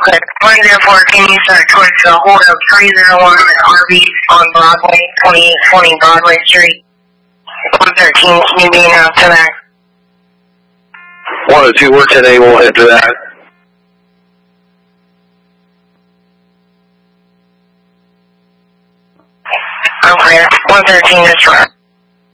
Okay. 104, can you start towards the hold of 301 Arby's on Broadway, 2820 Broadway Street? 113, can you be announced to that? 102, we're 10A, we'll head to that. Okay, 113 is right.